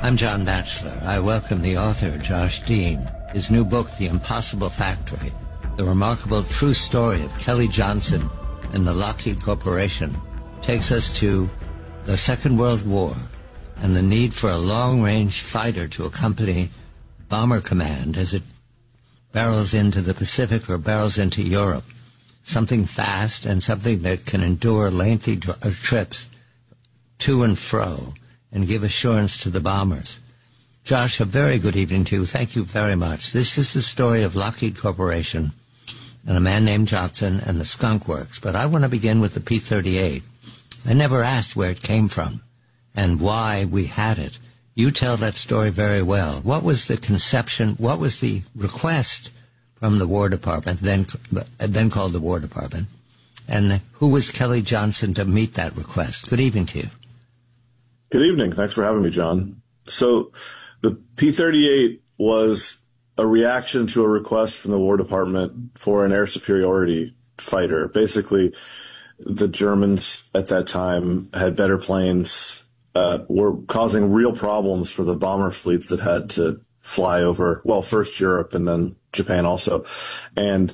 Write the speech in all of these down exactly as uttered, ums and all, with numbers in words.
I'm John Batchelor. I welcome the author, Josh Dean. His new book, The Impossible Factory, the remarkable true story of Kelly Johnson and the Lockheed Corporation, takes us to the Second World War and the need for a long-range fighter to accompany Bomber Command as it barrels into the Pacific or barrels into Europe. Something fast and something that can endure lengthy dr- trips to and fro and give assurance to the bombers. Josh, a very good evening to you. Thank you very much. This is the story of Lockheed Corporation and a man named Johnson and the Skunk Works. But I want to begin with the P thirty-eight. I never asked where it came from and why we had it. You tell that story very well. What was the conception? What was the request from the War Department, then then called the War Department? And who was Kelly Johnson to meet that request? Good evening to you. Good evening. Thanks for having me, John. So the P thirty-eight was a reaction to a request from the War Department for an air superiority fighter. Basically, the Germans at that time had better planes, uh, were causing real problems for the bomber fleets that had to fly over, well, first Europe and then Japan also. And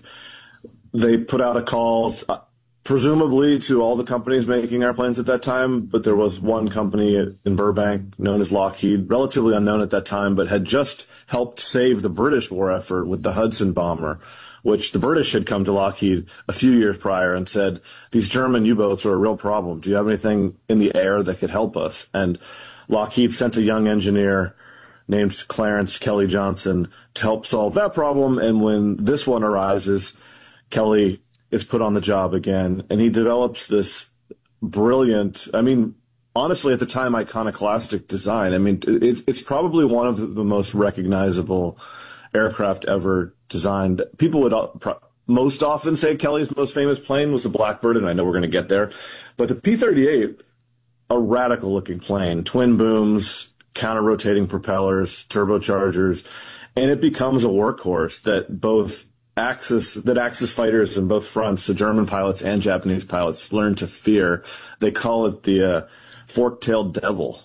they put out a call, uh, presumably to all the companies making airplanes at that time, but there was one company in Burbank known as Lockheed, relatively unknown at that time, but had just helped save the British war effort with the Hudson bomber, which the British had come to Lockheed a few years prior and said, these German U-boats are a real problem. Do you have anything in the air that could help us? And Lockheed sent a young engineer named Clarence Kelly Johnson to help solve that problem. And when this one arises, Kelly is put on the job again, and he develops this brilliant, I mean, honestly, at the time, iconoclastic design. I mean, it, it's probably one of the most recognizable aircraft ever designed. People would most often say Kelly's most famous plane was the Blackbird, and I know we're going to get there. But the P thirty-eight, a radical-looking plane, twin booms, counter-rotating propellers, turbochargers, and it becomes a workhorse that both Axis, that Axis fighters in both fronts, the German pilots and Japanese pilots, learn to fear. They call it the uh, fork-tailed devil.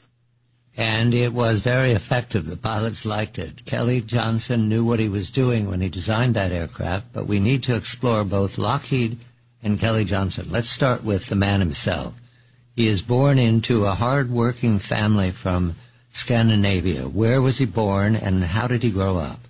And it was very effective. The pilots liked it. Kelly Johnson knew what he was doing when he designed that aircraft, but we need to explore both Lockheed and Kelly Johnson. Let's start with the man himself. He is born into a hard-working family from Scandinavia. Where was he born, and how did he grow up?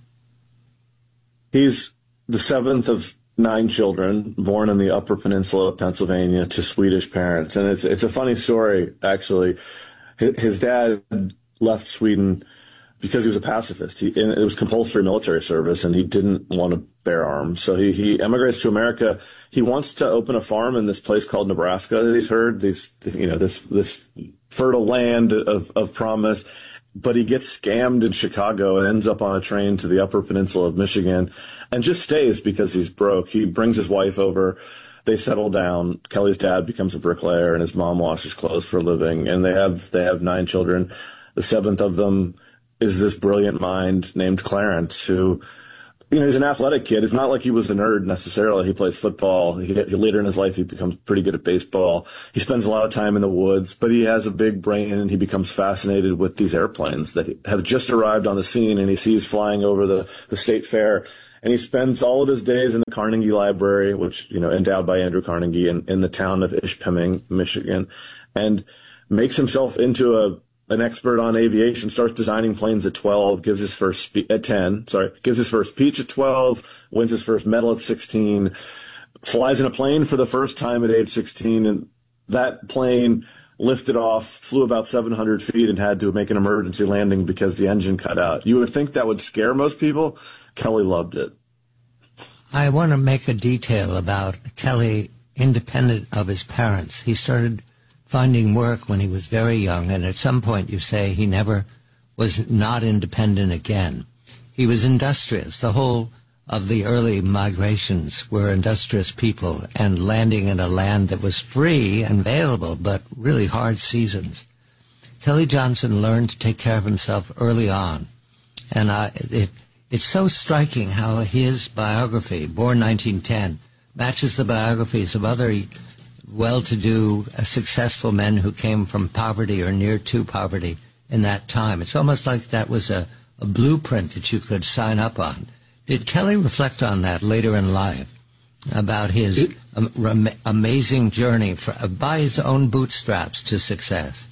He's the seventh of nine children, born in the Upper Peninsula of Pennsylvania to Swedish parents. And it's it's a funny story, actually. His dad left Sweden because he was a pacifist. He, and it was compulsory military service, and he didn't want to bear arms. So he, he emigrates to America. He wants to open a farm in this place called Nebraska that he's heard, these, you know, this this fertile land of, of promise. But he gets scammed in Chicago and ends up on a train to the Upper Peninsula of Michigan and just stays because he's broke. He brings his wife over. They settle down. Kelly's dad becomes a bricklayer, and his mom washes clothes for a living. And they have they have nine children. The seventh of them is this brilliant mind named Clarence, who, you know, he's an athletic kid. It's not like he was a nerd necessarily. He plays football. He, he, later in his life, he becomes pretty good at baseball. He spends a lot of time in the woods, but he has a big brain, and he becomes fascinated with these airplanes that have just arrived on the scene, and he sees flying over the, the state fair. And he spends all of his days in the Carnegie Library, which, you know, endowed by Andrew Carnegie in, in the town of Ishpeming, Michigan, and makes himself into a an expert on aviation, starts designing planes at twelve, gives his first spe- at ten, sorry, gives his first speech at twelve, wins his first medal at sixteen, flies in a plane for the first time at age sixteen, and that plane lifted off, flew about seven hundred feet, and had to make an emergency landing because the engine cut out. You would think that would scare most people. Kelly loved it. I want to make a detail about Kelly, independent of his parents. He started finding work when he was very young, and at some point you say he never was not independent again. He was industrious. The whole of the early migrations were industrious people, and landing in a land that was free and available, but really hard seasons. Kelly Johnson learned to take care of himself early on, and I, it, it's so striking how his biography, born nineteen ten, matches the biographies of other well-to-do, uh, successful men who came from poverty or near to poverty in that time. It's almost like that was a, a blueprint that you could sign up on. Did Kelly reflect on that later in life, about his it, um, amazing journey for, uh, by his own bootstraps to success?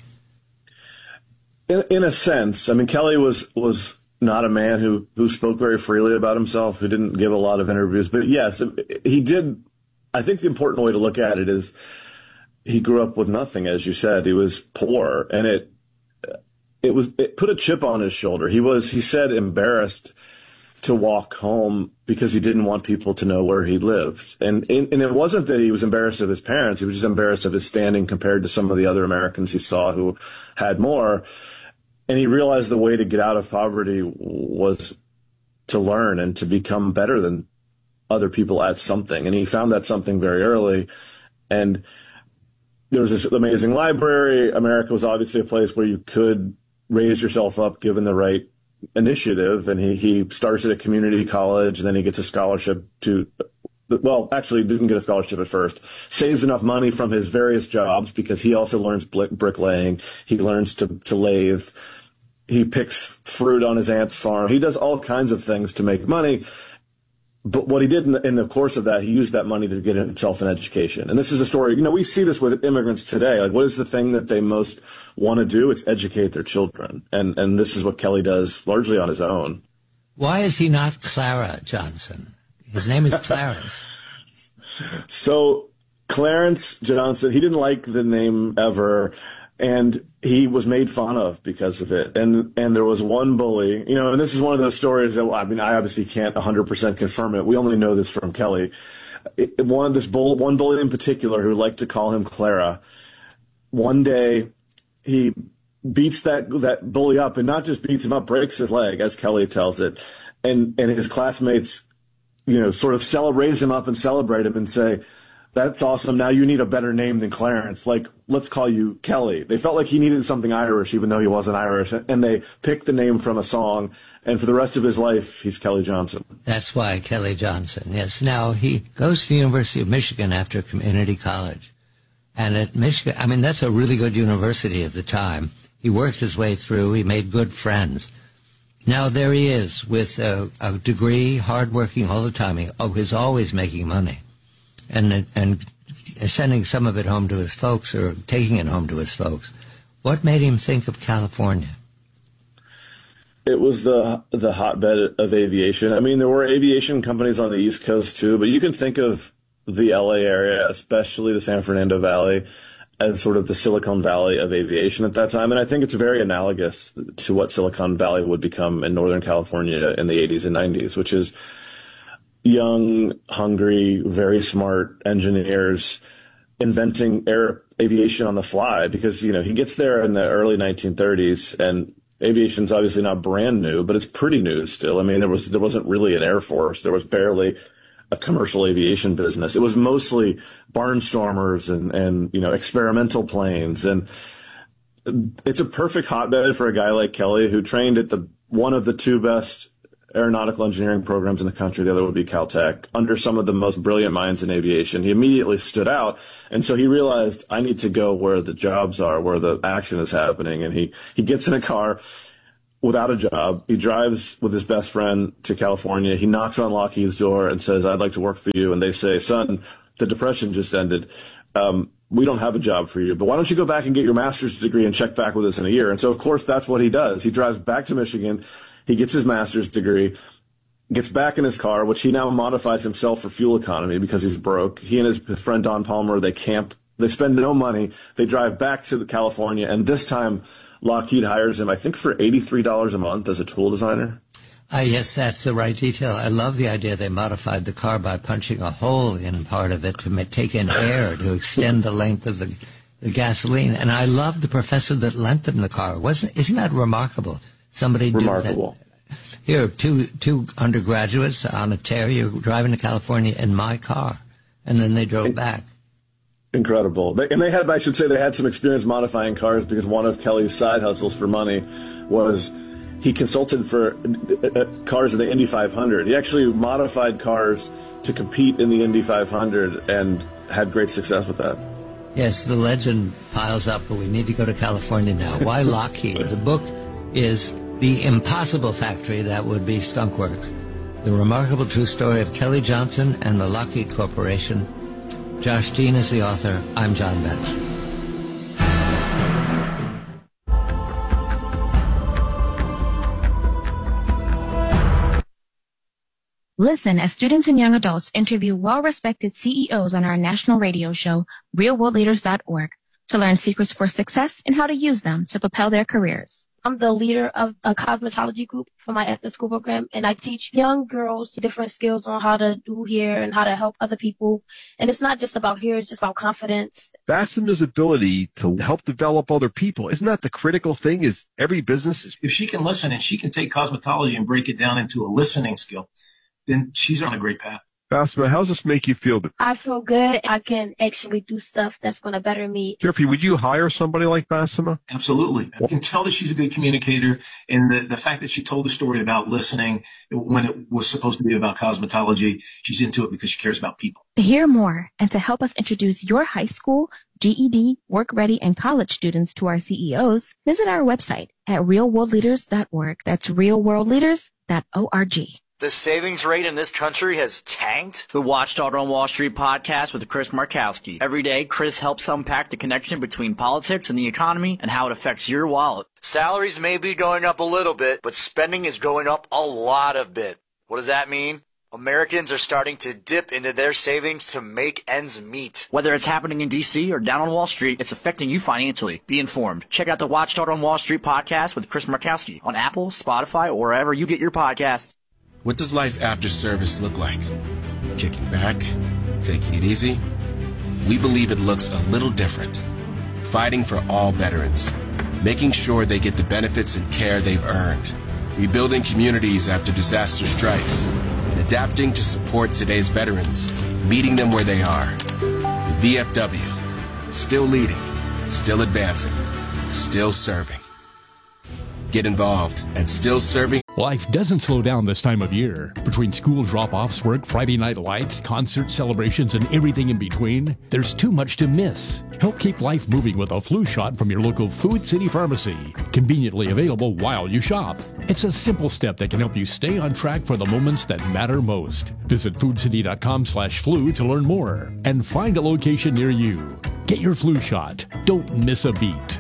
In, in a sense. I mean, Kelly was was not a man who, who spoke very freely about himself, who didn't give a lot of interviews. But yes, he did. I think the important way to look at it is he grew up with nothing, as you said. He was poor, and it it was it put a chip on his shoulder. He was, he said, embarrassed to walk home because he didn't want people to know where he lived. And, and and it wasn't that he was embarrassed of his parents. He was just embarrassed of his standing compared to some of the other Americans he saw who had more. And he realized the way to get out of poverty was to learn and to become better than other people at something. And he found that something very early. And there was this amazing library. America was obviously a place where you could raise yourself up given the right initiative. And he, he starts at a community college, and then he gets a scholarship to, well, actually didn't get a scholarship at first, saves enough money from his various jobs because he also learns bricklaying. He learns to, to lathe. He picks fruit on his aunt's farm. He does all kinds of things to make money. But what he did in the, in the course of that, he used that money to get himself an education. And this is a story, you know, we see this with immigrants today. Like, what is the thing that they most want to do? It's educate their children. And, and this is what Kelly does largely on his own. Why is he not Clara Johnson? His name is Clarence. So Clarence Johnson, he didn't like the name ever. And he was made fun of because of it. And and there was one bully, you know, and this is one of those stories that, I mean, I obviously can't one hundred percent confirm it. We only know this from Kelly. It, one, this bull, one bully in particular who liked to call him Clara, one day he beats that that bully up, and not just beats him up, breaks his leg, as Kelly tells it. And, and his classmates, you know, sort of cel- raise him up and celebrate him and say, that's awesome. Now you need a better name than Clarence. Like, let's call you Kelly. They felt like he needed something Irish, even though he wasn't Irish. And they picked the name from a song. And for the rest of his life, he's Kelly Johnson. That's why Kelly Johnson. Yes. Now, he goes to the University of Michigan after community college. And at Michigan, I mean, that's a really good university at the time. He worked his way through. He made good friends. Now there he is with a, a degree, hardworking all the time. He oh, he's always making money. And and sending some of it home to his folks, or taking it home to his folks. What made him think of California? It was the the hotbed of aviation. I mean, there were aviation companies on the East Coast too, but you can think of the L A area, especially the San Fernando Valley, as sort of the Silicon Valley of aviation at that time. And I think it's very analogous to what Silicon Valley would become in Northern California in the eighties and nineties, which is young, hungry, very smart engineers inventing air aviation on the fly, because, you know, he gets there in the early nineteen thirties, and aviation's obviously not brand new, but it's pretty new still. I mean, there was there wasn't really an Air Force. There was barely a commercial aviation business. It was mostly barnstormers and, and, you know, experimental planes. And it's a perfect hotbed for a guy like Kelly, who trained at the one of the two best aeronautical engineering programs in the country. The other would be Caltech, under some of the most brilliant minds in aviation. He immediately stood out. And so he realized, I need to go where the jobs are, where the action is happening. And he, he gets in a car without a job. He drives with his best friend to California. He knocks on Lockheed's door and says, I'd like to work for you. And they say, son, the Depression just ended. Um, we don't have a job for you, but why don't you go back and get your master's degree and check back with us in a year? And so, of course, that's what he does. He drives back to Michigan. He gets his master's degree, gets back in his car, which he now modifies himself for fuel economy because he's broke. He and his friend Don Palmer, they camp. They spend no money. They drive back to California, and this time Lockheed hires him, I think, for eighty-three dollars a month as a tool designer. Ah, yes, that's the right detail. I love the idea they modified the car by punching a hole in part of it to ma- take in air to extend the length of the, the gasoline. And I love the professor that lent them the car. Wasn't Isn't that remarkable? Somebody Remarkable. did that. Here, two two undergraduates on a tear. You're driving to California in my car, and then they drove back. Incredible. They, and they had, I should say, they had some experience modifying cars, because one of Kelly's side hustles for money was he consulted for uh, cars in the Indy five hundred. He actually modified cars to compete in the Indy five hundred and had great success with that. Yes, the legend piles up, but we need to go to California now. Why Lockheed? The book is The Impossible Factory That Would Be Skunkworks. The remarkable true story of Kelly Johnson and the Lockheed Corporation. Josh Dean is the author. I'm John Betts. Listen as students and young adults interview well-respected C E Os on our national radio show, real world leaders dot org, to learn secrets for success and how to use them to propel their careers. I'm the leader of a cosmetology group for my after-school program, and I teach young girls different skills on how to do hair and how to help other people. And it's not just about hair, it's just about confidence. Bassema's ability to help develop other people, isn't that the critical thing? Is every business is... If she can listen and she can take cosmetology and break it down into a listening skill, then she's on a great path. Bassema, how does this make you feel? I feel good. I can actually do stuff that's going to better me. Jeffrey, would you hire somebody like Bassema? Absolutely. I can tell that she's a good communicator, and the, the fact that she told the story about listening when it was supposed to be about cosmetology, she's into it because she cares about people. To hear more and to help us introduce your high school, G E D, work-ready, and college students to our C E Os, visit our website at real world leaders dot org. That's real world leaders dot org. The savings rate in this country has tanked. The Watchdog on Wall Street podcast with Chris Markowski. Every day, Chris helps unpack the connection between politics and the economy and how it affects your wallet. Salaries may be going up a little bit, but spending is going up a lot of bit. What does that mean? Americans are starting to dip into their savings to make ends meet. Whether it's happening in D C or down on Wall Street, it's affecting you financially. Be informed. Check out the Watchdog on Wall Street podcast with Chris Markowski on Apple, Spotify, or wherever you get your podcasts. What does life after service look like? Kicking back? Taking it easy? We believe it looks a little different. Fighting for all veterans. Making sure they get the benefits and care they've earned. Rebuilding communities after disaster strikes. And adapting to support today's veterans. Meeting them where they are. The V F W. Still leading. Still advancing. Still serving. Get involved at still serving. Life doesn't slow down this time of year. Between school drop-offs, work, Friday night lights, concert celebrations, and everything in between, there's too much to miss. Help keep life moving with a flu shot from your local Food City Pharmacy. Conveniently available while you shop. It's a simple step that can help you stay on track for the moments that matter most. Visit food city dot com slash flu to learn more and find a location near you. Get your flu shot. Don't miss a beat.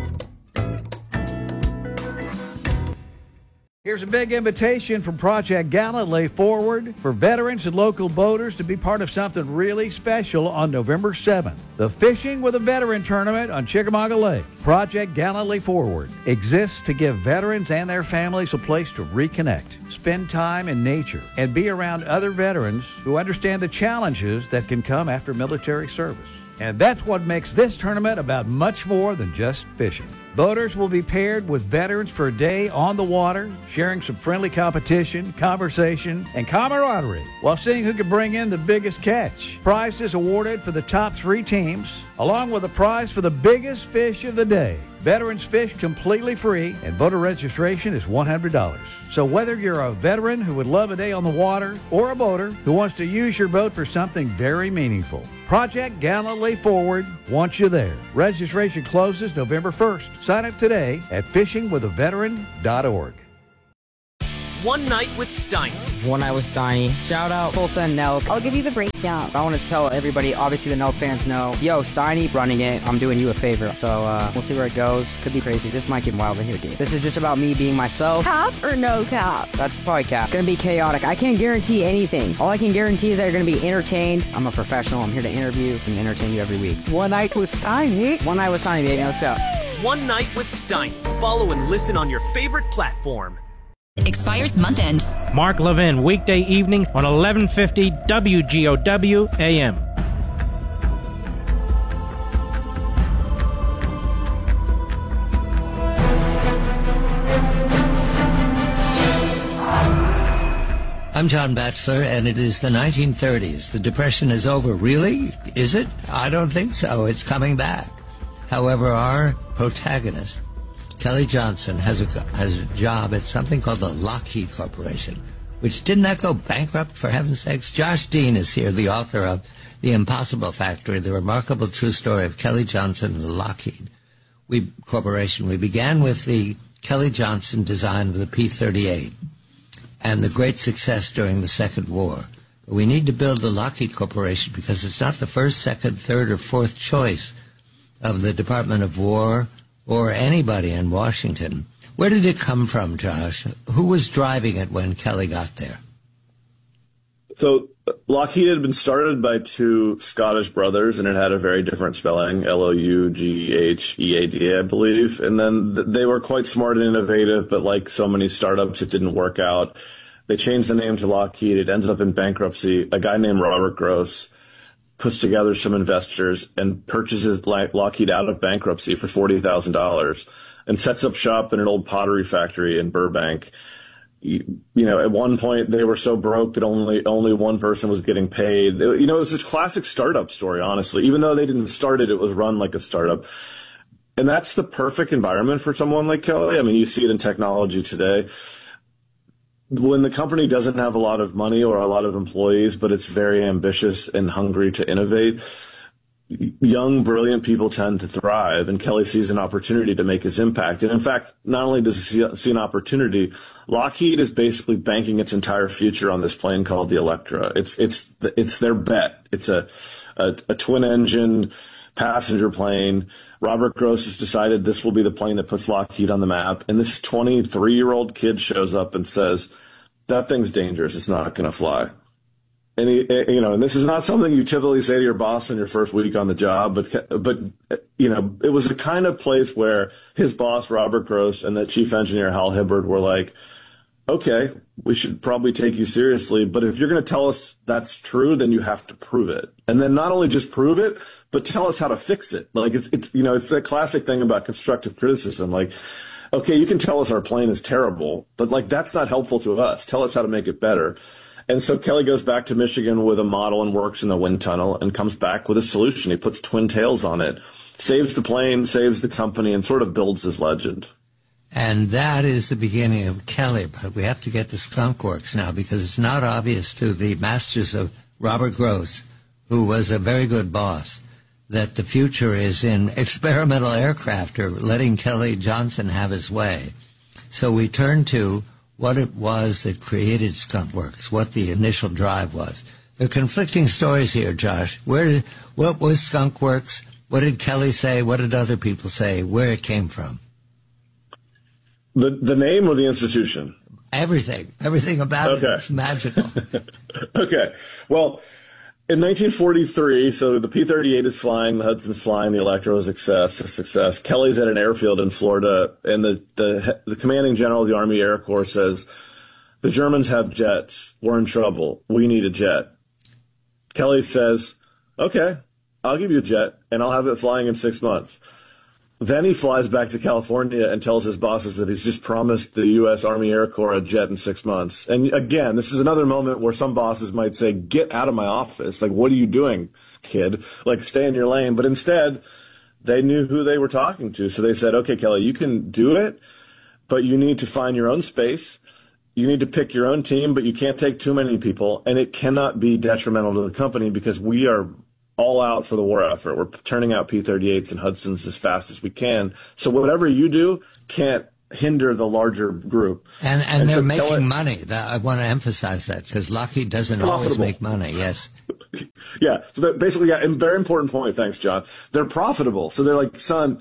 Here's a big invitation from Project Gallantly Forward for veterans and local boaters to be part of something really special on November seventh. The Fishing with a Veteran Tournament on Chickamauga Lake. Project Gallantly Forward exists to give veterans and their families a place to reconnect, spend time in nature, and be around other veterans who understand the challenges that can come after military service. And that's what makes this tournament about much more than just fishing. Boaters will be paired with veterans for a day on the water, sharing some friendly competition, conversation, and camaraderie while seeing who can bring in the biggest catch. Prizes awarded for the top three teams, along with a prize for the biggest fish of the day. Veterans fish completely free, and boater registration is one hundred dollars. So whether you're a veteran who would love a day on the water or a boater who wants to use your boat for something very meaningful, Project Gallantly Forward wants you there. Registration closes November first. Sign up today at fishing with a veteran dot org. One Night with Steiny. One Night with Steiny. Shout out Tulsa and Nelk. I'll give you the breakdown. I want to tell everybody, obviously the Nelk fans know, yo, Steiny running it. I'm doing you a favor. So uh, we'll see where it goes. Could be crazy. This might get wild in here, dude. This is just about me being myself. Cap or no cap? That's probably cap. Gonna be chaotic. I can't guarantee anything. All I can guarantee is that you're gonna be entertained. I'm a professional. I'm here to interview and entertain you every week. One Night with Steiny. One Night with Steiny, baby. Let's go. One Night with Steiny. Follow and listen on your favorite platform. Expires month end. Mark Levin, weekday evenings on eleven fifty W G O W A M. I'm John Batchelor, and it is the nineteen thirties. The Depression is over. Really? Is it? I don't think so. It's coming back. However, our protagonist, Kelly Johnson, has a, has a job at something called the Lockheed Corporation, which didn't that go bankrupt, for heaven's sakes? Josh Dean is here, the author of The Impossible Factory, the remarkable true story of Kelly Johnson and the Lockheed we, Corporation. We began with the Kelly Johnson design of the P thirty-eight and the great success during the Second War. But we need to build the Lockheed Corporation because it's not the first, second, third, or fourth choice of the Department of War or anybody in Washington. Where did it come from, Josh? Who was driving it when Kelly got there? So Lockheed had been started by two Scottish brothers, and it had a very different spelling, L O U G H E A D, I believe. And then th- they were quite smart and innovative, but like so many startups, it didn't work out. They changed the name to Lockheed. It ends up in bankruptcy. A guy named Robert Gross puts together some investors and purchases Lockheed out of bankruptcy for forty thousand dollars and sets up shop in an old pottery factory in Burbank. You, you know, at one point they were so broke that only only one person was getting paid. It, you know, it was a classic startup story, honestly. Even though they didn't start it, it was run like a startup. And that's the perfect environment for someone like Kelly. I mean, you see it in technology today. When the company doesn't have a lot of money or a lot of employees, but it's very ambitious and hungry to innovate, young, brilliant people tend to thrive, and Kelly sees an opportunity to make his impact. And in fact, not only does he see, see an opportunity, Lockheed is basically banking its entire future on this plane called the Electra. It's it's it's their bet. It's a a, a twin-engine passenger plane. Robert Gross has decided this will be the plane that puts Lockheed on the map. And this twenty-three-year-old kid shows up and says, that thing's dangerous. It's not going to fly. And, he, you know, and this is not something you typically say to your boss in your first week on the job, but, but, you know, it was the kind of place where his boss, Robert Gross, and the chief engineer, Hal Hibbard, were like, okay, we should probably take you seriously, but if you're going to tell us that's true, then you have to prove it. And then not only just prove it, but tell us how to fix it. Like, it's, it's, you know, it's the classic thing about constructive criticism. Like, okay, you can tell us our plane is terrible, but like, that's not helpful to us. Tell us how to make it better. And so Kelly goes back to Michigan with a model and works in the wind tunnel and comes back with a solution. He puts twin tails on it, saves the plane, saves the company, and sort of builds his legend. And that is the beginning of Kelly. But we have to get to Skunk Works now because it's not obvious to the masters of Robert Gross, who was a very good boss, that the future is in experimental aircraft or letting Kelly Johnson have his way. So we turn to what it was that created Skunk Works, what the initial drive was. There are conflicting stories here, Josh. Where did, what was Skunk Works? What did Kelly say? What did other people say? Where it came from? The the name or the institution? Everything. Everything about okay. it is magical. Okay. Well, in nineteen forty-three, so the P thirty-eight is flying, the Hudson's flying, the Electra is a success, a success. Kelly's at an airfield in Florida, and the, the, the commanding general of the Army Air Corps says, the Germans have jets. We're in trouble. We need a jet. Kelly says, okay, I'll give you a jet, and I'll have it flying in six months. Then he flies back to California and tells his bosses that he's just promised the U S Army Air Corps a jet in six months. And again, this is another moment where some bosses might say, get out of my office. Like, what are you doing, kid? Like, stay in your lane. But instead, they knew who they were talking to. So they said, okay, Kelly, you can do it, but you need to find your own space. You need to pick your own team, but you can't take too many people. And it cannot be detrimental to the company because we are all out for the war effort. We're turning out P thirty-eights and Hudsons as fast as we can. So whatever you do can't hinder the larger group. And and, and they're so making Kelly, money. That, I want to emphasize that because Lockheed doesn't profitable. always make money. Yes. Yeah. So basically, yeah, and very important point. Thanks, John. They're profitable. So they're like, son,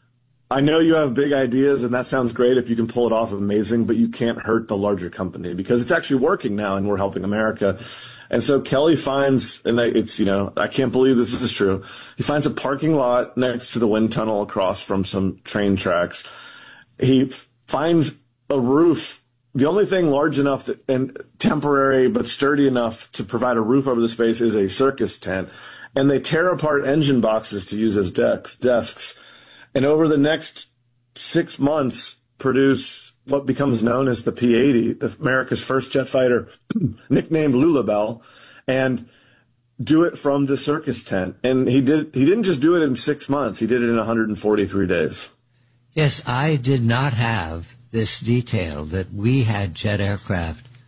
I know you have big ideas and that sounds great. If you can pull it off, amazing, but you can't hurt the larger company because it's actually working now and we're helping America. And so Kelly finds, and it's, you know, I can't believe this is true. He finds a parking lot next to the wind tunnel across from some train tracks. He f- finds a roof, the only thing large enough to, and temporary but sturdy enough to provide a roof over the space is a circus tent. And they tear apart engine boxes to use as decks, desks. And over the next six months, produce what becomes known as the P eighty, America's first jet fighter, nicknamed Lulabelle, and do it from the circus tent. And he did. He didn't just do it in six months. He did it in one hundred forty-three days. Yes, I did not have this detail that we had jet aircraft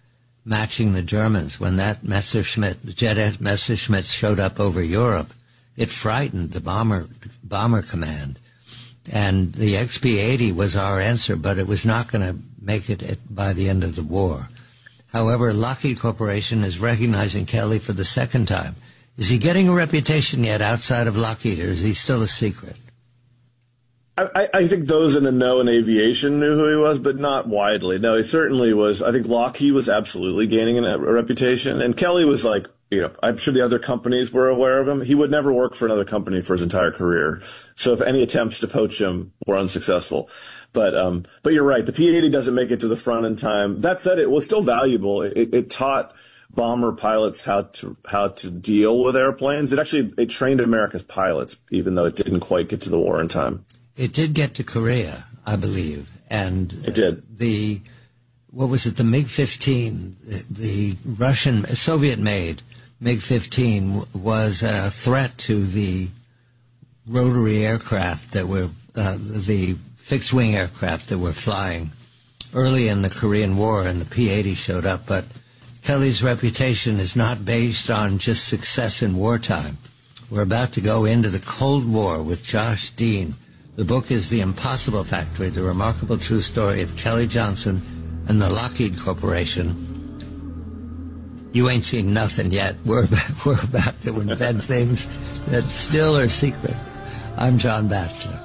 matching the Germans. When that Messerschmitt, jet Messerschmitt showed up over Europe, it frightened the bomber bomber command. And the X B eighty was our answer, but it was not going to make it at, by the end of the war. However, Lockheed Corporation is recognizing Kelly for the second time. Is he getting a reputation yet outside of Lockheed, or is he still a secret? I, I think those in the know in aviation knew who he was, but not widely. No, he certainly was. I think Lockheed was absolutely gaining a reputation, and Kelly was like, you know, I'm sure the other companies were aware of him. He would never work for another company for his entire career. So if any attempts to poach him were unsuccessful. But um, but you're right. The P eighty doesn't make it to the front in time. That said, it was still valuable. It, it taught bomber pilots how to how to deal with airplanes. It actually it trained America's pilots, even though it didn't quite get to the war in time. It did get to Korea, I believe, and it did. The what was it? The MiG fifteen, the, the Russian Soviet-made MiG fifteen was a threat to the rotary aircraft that were uh, the fixed-wing aircraft that were flying early in the Korean War, and the P eighty showed up. But Kelly's reputation is not based on just success in wartime. We're about to go into the Cold War with Josh Dean. The book is The Impossible Factory, the remarkable true story of Kelly Johnson and the Lockheed Corporation. You ain't seen nothing yet. We're about, we're about to invent things that still are secret. I'm John Batchelor.